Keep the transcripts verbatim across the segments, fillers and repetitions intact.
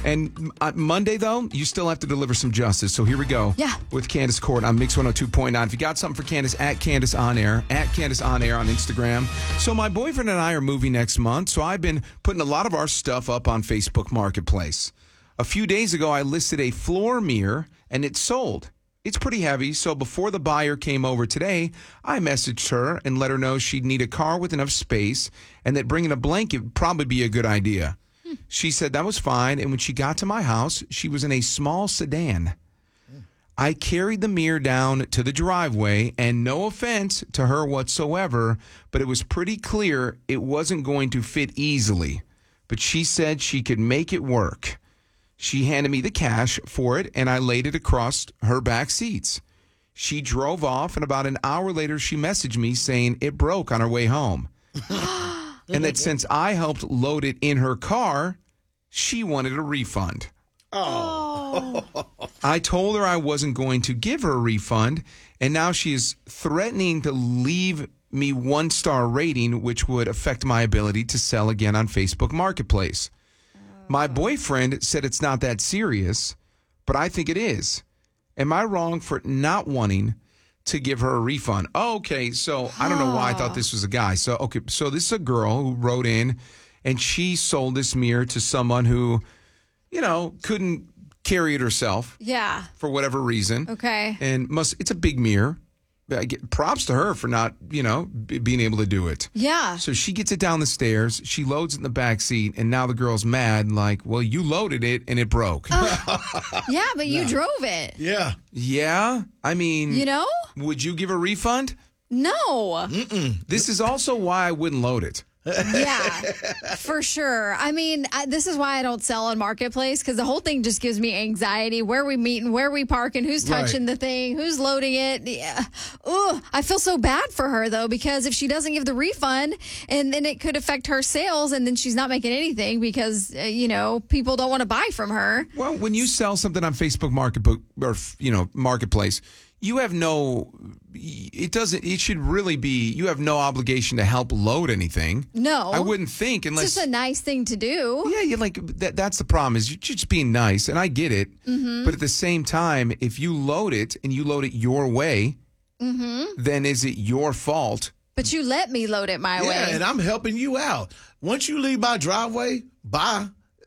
And uh, Monday, though, you still have to deliver some justice. So here we go. Yeah. With Candace Court on Mix one oh two point nine. If you got something for Candace, at Candace On Air, at Candace On Air on Instagram. So my boyfriend and I are moving next month, so I've been putting a lot of our stuff up on Facebook Marketplace. A few days ago, I listed a floor mirror, and it sold. It's pretty heavy, so before the buyer came over today, I messaged her and let her know she'd need a car with enough space and that bringing a blanket would probably be a good idea. She said that was fine, and when she got to my house, she was in a small sedan. I carried the mirror down to the driveway, and no offense to her whatsoever, but it was pretty clear it wasn't going to fit easily. But she said she could make it work. She handed me the cash for it, and I laid it across her back seats. She drove off, and about an hour later, she messaged me saying it broke on her way home. And that since I helped load it in her car, she wanted a refund. Oh. I told her I wasn't going to give her a refund, and now she is threatening to leave me one-star rating, which would affect my ability to sell again on Facebook Marketplace. My boyfriend said it's not that serious, but I think it is. Am I wrong for not wanting to give her a refund? Oh, okay, so I don't know why I thought this was a guy. So, okay, so this is a girl who wrote in, and she sold this mirror to someone who, you know, couldn't carry it herself. Yeah. For whatever reason. Okay. And must it's a big mirror. I get props to her for not, you know, b- being able to do it. Yeah. So she gets it down the stairs. She loads it in the back seat, and now the girl's mad. Like, well, you loaded it, and it broke. Uh, yeah, but you drove it. Yeah. Yeah. I mean, You know? would you give a refund? No. Mm-mm. This is also why I wouldn't load it. Yeah, for sure. I mean, I, this is why I don't sell on Marketplace, because the whole thing just gives me anxiety. Where we meeting, where we parking, who's touching Right. the thing, who's loading it. Yeah. Ugh. I feel so bad for her, though, because if she doesn't give the refund, and then it could affect her sales, and then she's not making anything because, uh, you know, people don't want to buy from her. Well, when you sell something on Facebook Marketbook or, you know, Marketplace, you have no, it doesn't, it should really be, you have no obligation to help load anything. No. I wouldn't think unless. It's just a nice thing to do. Yeah, you like that. That's the problem is you're just being nice, and I get it. Mm-hmm. But at the same time, if you load it and you load it your way, Mm-hmm. then is it your fault? But you let me load it my Yeah, way. and I'm helping you out. Once you leave my driveway, bye.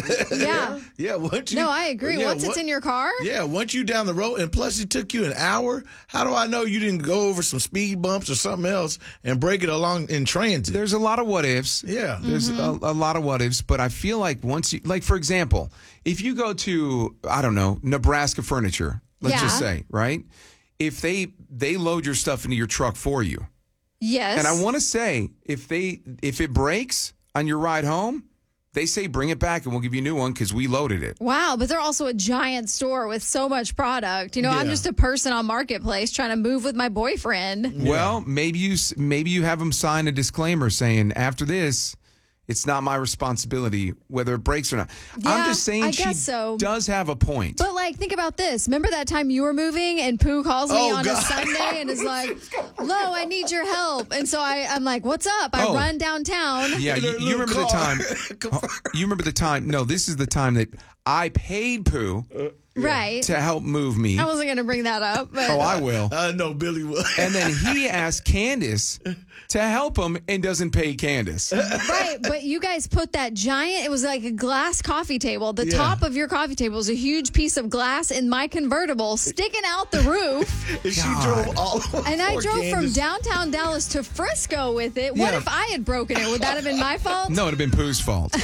Yeah. Yeah, once you, No, I agree. yeah, Once it's what- in your car. Yeah, once you down the road, and plus it took you an hour. How do I know you didn't go over some speed bumps or something else and break it along in transit? There's a lot of what ifs. Yeah. There's Mm-hmm. a, a lot of what ifs, but I feel like once you, like, for example, if you go to, I don't know, Nebraska Furniture, let's just Yeah. say, right? If they they load your stuff into your truck for you, Yes. and I want to say, if they if it breaks on your ride home, they say bring it back and we'll give you a new one because we loaded it. Wow, but they're also a giant store with so much product. You know, I'm Yeah. just a person on Marketplace trying to move with my boyfriend. Well, maybe you s- maybe you have them sign a disclaimer saying after this, it's not my responsibility whether it breaks or not. Yeah, I'm just saying I she guess so. does have a point. But like, think about this. Remember that time you were moving and Pooh calls me Oh, on God. a Sunday and is like, Lo, I need your help. And so I, I'm like, what's up? I Oh. run downtown. Yeah, In you, her you little remember the car. time. oh, you remember the time. No, this is the time that I paid Pooh Right. to help move me. I wasn't going to bring that up. But Oh, I will. I know Billy would. And then he asked Candace to help him and doesn't pay Candace. Right, but you guys put that giant, it was like a glass coffee table. The Yeah. top of your coffee table was a huge piece of glass in my convertible sticking out the roof. And she God. drove all over And I for drove from Candace. downtown Dallas to Frisco with it. What Yeah. if I had broken it? Would that have been my fault? No, it'd have been Pooh's fault.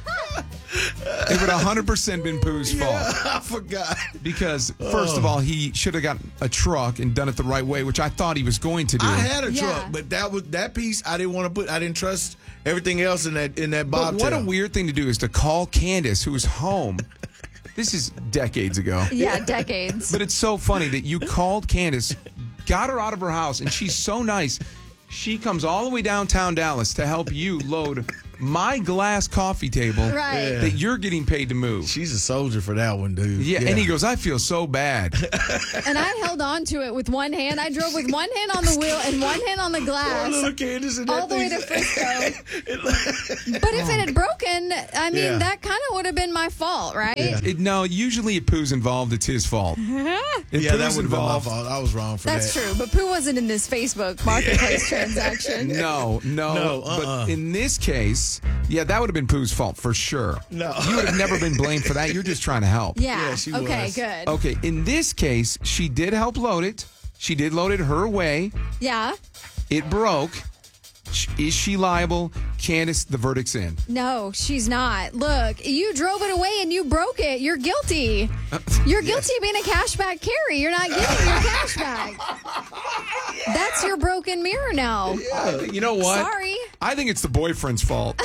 It would have one hundred percent been Pooh's fault. I forgot. Because, first of all, he should have got a truck and done it the right way, which I thought he was going to do. I had a Yeah. truck, but that was that piece I didn't want to put. I didn't trust everything else in that in that But bobtail. what a weird thing to do is to call Candace, who was home. This is decades ago. Yeah, decades. But it's so funny that you called Candace, got her out of her house, and she's so nice. She comes all the way downtown Dallas to help you load my glass coffee table Right. that you're getting paid to move. She's a soldier for that one, dude. Yeah, and he goes, I feel so bad. And I held on to it with one hand. I drove with one hand on the wheel and one hand on the Poor glass. little Candace and that All the way to thing- Frisco. But if it had broken, I mean, Yeah. that kind of would have been my fault, right? Yeah. It, no, usually if Pooh's involved, it's his fault. If Yeah, that Pooh's would have been my involved, fault. I was wrong for That's that. true. But Pooh wasn't in this Facebook marketplace transaction. no, no. No, uh-uh. But in this case, yeah, that would have been Pooh's fault for sure. No. You would have never been blamed for that. You're just trying to help. Yeah. Yeah, she okay, was. good. Okay, in this case, she did help load it. She did load it her way. Yeah. It broke. Sh- Is she liable? Candace, the verdict's in. No, she's not. Look, you drove it away and you broke it. You're guilty. You're guilty of being a cashback carry. You're not getting your cash back. That's your broken mirror now. I think- you know what? Sorry. I think it's the boyfriend's fault.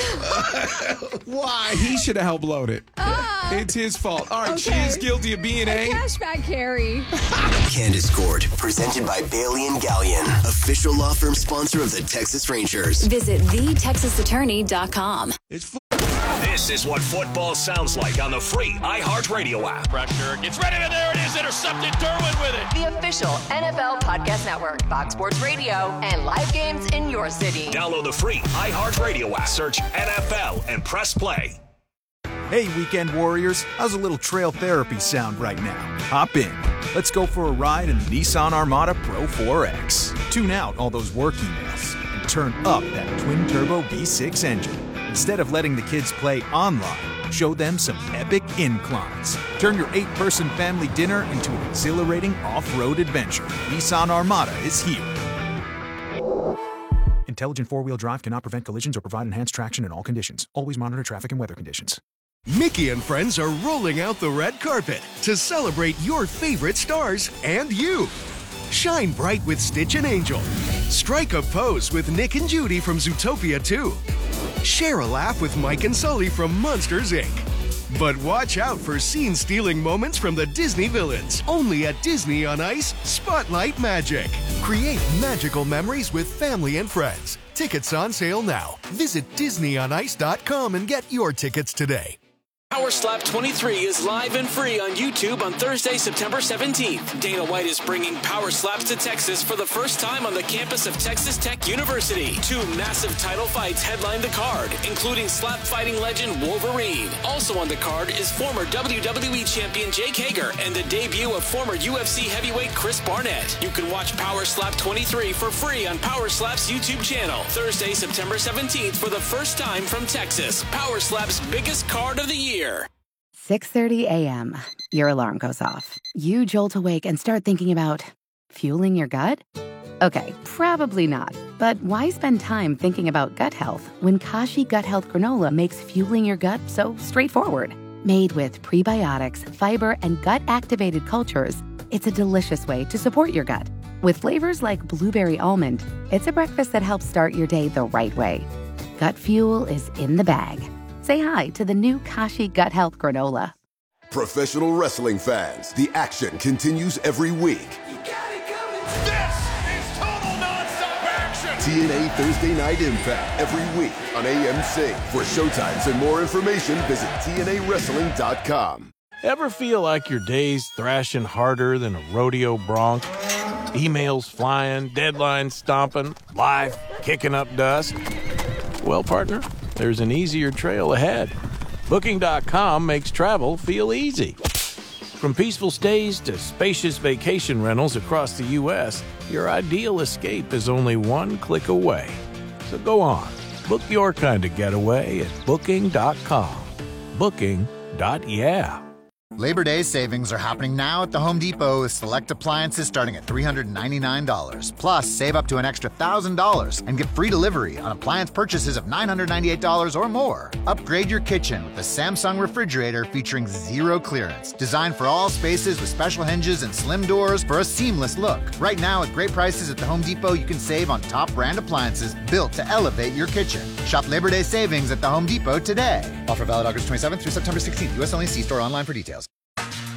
Why? He should have helped load it. It's his fault. All right, she Okay. is guilty of being A a. cashback carry. Candace Court, presented by Bailey and Gallion, official law firm sponsor of the Texas Rangers. Visit the texas attorney dot com. It's fu- This is what football sounds like on the free iHeartRadio app. Pressure gets ready, and there it is, intercepted. Derwin with it. The official N F L Podcast Network, Fox Sports Radio, and live games in your city. Download the free iHeartRadio app. Search N F L and press play. Hey, weekend warriors, how's a little trail therapy sound right now? Hop in. Let's go for a ride in the Nissan Armada Pro four X. Tune out all those work emails and turn up that twin-turbo V six engine. Instead of letting the kids play online, show them some epic inclines. Turn your eight-person family dinner into an exhilarating off-road adventure. Nissan Armada is here. Intelligent four-wheel drive cannot prevent collisions or provide enhanced traction in all conditions. Always monitor traffic and weather conditions. Mickey and friends are rolling out the red carpet to celebrate your favorite stars and you. Shine bright with Stitch and Angel. Strike a pose with Nick and Judy from Zootopia two. Share a laugh with Mike and Sully from Monsters, Incorporated. But watch out for scene-stealing moments from the Disney villains. Only at Disney on Ice Spotlight Magic. Create magical memories with family and friends. Tickets on sale now. Visit disney on ice dot com and get your tickets today. Power Slap twenty-three is live and free on YouTube on Thursday, September seventeenth. Dana White is bringing Power Slaps to Texas for the first time on the campus of Texas Tech University. Two massive title fights headline the card, including slap fighting legend Wolverine. Also on the card is former W W E champion Jake Hager and the debut of former U F C heavyweight Chris Barnett. You can watch Power Slap twenty-three for free on Power Slap's YouTube channel. Thursday, September seventeenth for the first time from Texas. Power Slap's biggest card of the year. six thirty a.m. Your alarm goes off. You jolt awake and start thinking about fueling your gut? Okay, probably not. But why spend time thinking about gut health when Kashi Gut Health Granola makes fueling your gut so straightforward? Made with prebiotics, fiber, and gut-activated cultures, it's a delicious way to support your gut. With flavors like blueberry almond, it's a breakfast that helps start your day the right way. Gut fuel is in the bag. Say hi to the new Kashi Gut Health Granola. Professional wrestling fans, the action continues every week. This is total nonstop action. T N A Thursday Night Impact every week on A M C. For showtimes and more information, visit T N A wrestling dot com. Ever feel like your day's thrashing harder than a rodeo bronc? Emails flying, deadlines stomping, life kicking up dust? Well, partner, there's an easier trail ahead. Booking dot com makes travel feel easy. From peaceful stays to spacious vacation rentals across the U S, your ideal escape is only one click away. So go on, book your kind of getaway at Booking dot com. Booking. Yeah. Labor Day savings are happening now at the Home Depot with select appliances starting at three hundred ninety-nine dollars. Plus, save up to an extra one thousand dollars and get free delivery on appliance purchases of nine hundred ninety-eight dollars or more. Upgrade your kitchen with the Samsung refrigerator featuring zero clearance. Designed for all spaces with special hinges and slim doors for a seamless look. Right now, at great prices at the Home Depot, you can save on top brand appliances built to elevate your kitchen. Shop Labor Day savings at the Home Depot today. Offer valid August twenty-seventh through September sixteenth. U S only. See store online for details.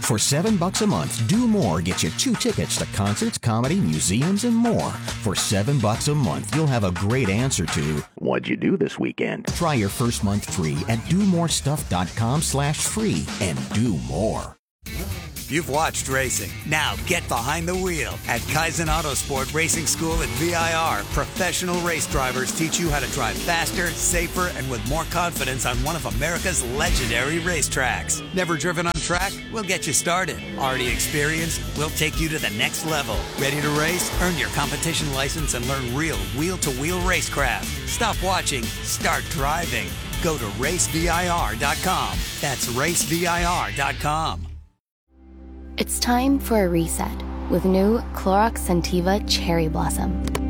For seven bucks a month, Do More gets you two tickets to concerts, comedy, museums, and more. For seven bucks a month, you'll have a great answer to, what'd you do this weekend? Try your first month free at do more stuff dot com slash free and do more. You've watched racing. Now get behind the wheel. At Kaizen Autosport Racing School at V I R, professional race drivers teach you how to drive faster, safer, and with more confidence on one of America's legendary racetracks. Never driven on track? We'll get you started. Already experienced? We'll take you to the next level. Ready to race? Earn your competition license and learn real wheel-to-wheel racecraft. Stop watching. Start driving. Go to race V I R dot com. That's race V I R dot com. It's time for a reset with new Clorox Scentiva Cherry Blossom.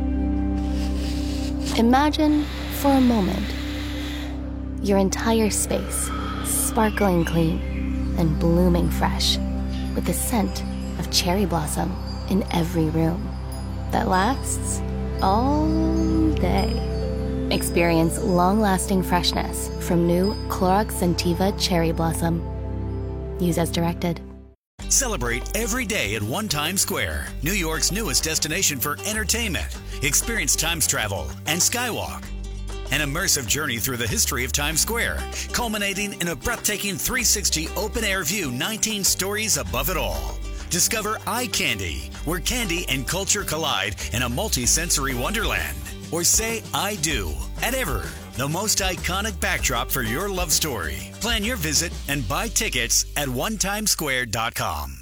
Imagine, for a moment, your entire space sparkling clean and blooming fresh with the scent of cherry blossom in every room that lasts all day. Experience long-lasting freshness from new Clorox Scentiva Cherry Blossom. Use as directed. Celebrate every day at One Times Square, New York's newest destination for entertainment. Experience Times Travel and Skywalk, an immersive journey through the history of Times Square, culminating in a breathtaking three sixty open-air view nineteen stories above it all. Discover Eye Candy, where candy and culture collide in a multi-sensory wonderland. Or say I do at Ever, the most iconic backdrop for your love story. Plan your visit and buy tickets at one times square dot com.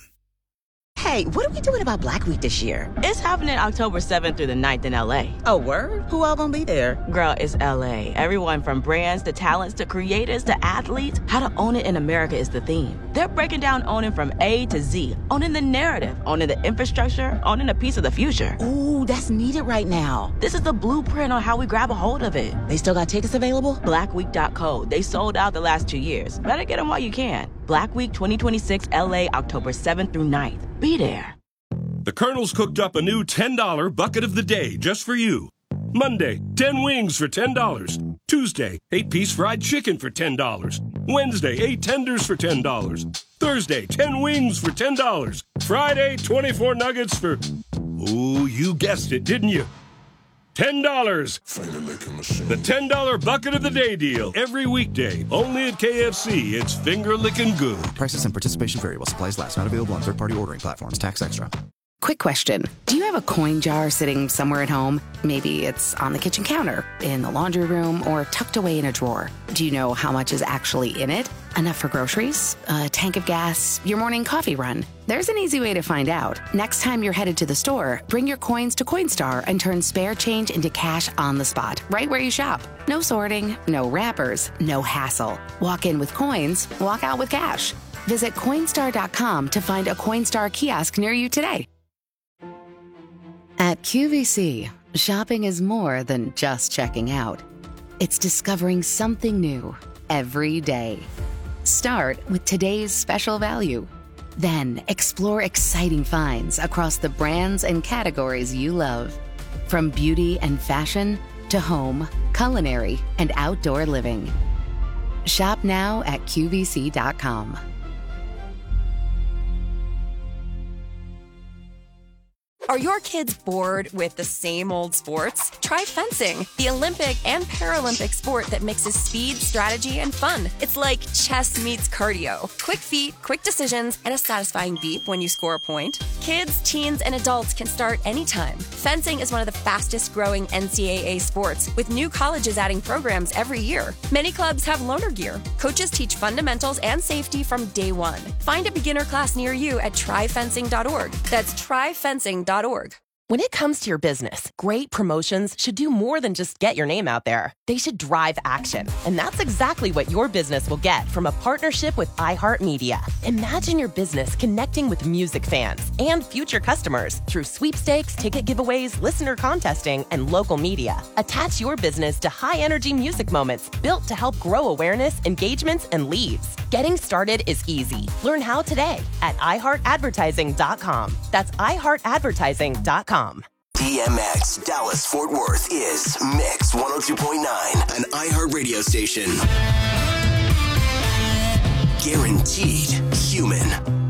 Hey, what are we doing about Black Week this year? It's happening October seventh through the ninth in L A. Oh, word? Who all gonna be there? Girl, it's L A. Everyone from brands to talents to creators to athletes. How to own it in America is the theme. They're breaking down owning from A to Z. Owning the narrative, owning the infrastructure, owning a piece of the future. Ooh, that's needed right now. This is the blueprint on how we grab a hold of it. They still got tickets available? black week dot co. They sold out the last two years. Better get them while you can. Black Week twenty twenty-six L A, October seventh through ninth. Be there. The Colonel's cooked up a new ten dollar bucket of the day just for you. Monday, ten wings for ten dollars. Tuesday, eight piece fried chicken for ten dollars. Wednesday, eight tenders for ten dollars. Thursday, ten wings for ten dollars. Friday, twenty-four nuggets for... Ooh, you guessed it, didn't you? ten dollars. The ten dollar bucket of the day deal. Every weekday. Only at K F C. It's finger licking good. Prices and participation vary while supplies last. Not available on third-party ordering platforms. Tax extra. Quick question. Do you have a coin jar sitting somewhere at home? Maybe it's on the kitchen counter, in the laundry room, or tucked away in a drawer. Do you know how much is actually in it? Enough for groceries? A tank of gas? Your morning coffee run? There's an easy way to find out. Next time you're headed to the store, bring your coins to Coinstar and turn spare change into cash on the spot, right where you shop. No sorting, no wrappers, no hassle. Walk in with coins, walk out with cash. Visit Coinstar dot com to find a Coinstar kiosk near you today. At Q V C, shopping is more than just checking out. It's discovering something new every day. Start with today's special value. Then explore exciting finds across the brands and categories you love. From beauty and fashion to home, culinary, and outdoor living. Shop now at Q V C dot com. Are your kids bored with the same old sports? Try fencing, the Olympic and Paralympic sport that mixes speed, strategy, and fun. It's like chess meets cardio. Quick feet, quick decisions, and a satisfying beep when you score a point. Kids, teens, and adults can start anytime. Fencing is one of the fastest growing N C double A sports, with new colleges adding programs every year. Many clubs have loaner gear. Coaches teach fundamentals and safety from day one. Find a beginner class near you at try fencing dot org. That's try fencing dot org. When it comes to your business, great promotions should do more than just get your name out there. They should drive action. And that's exactly what your business will get from a partnership with iHeartMedia. Imagine your business connecting with music fans and future customers through sweepstakes, ticket giveaways, listener contesting, and local media. Attach your business to high-energy music moments built to help grow awareness, engagements, and leads. Getting started is easy. Learn how today at i heart advertising dot com. That's i heart advertising dot com. D M X Dallas Fort Worth is Mix one oh two point nine, an iHeart radio station. Guaranteed human.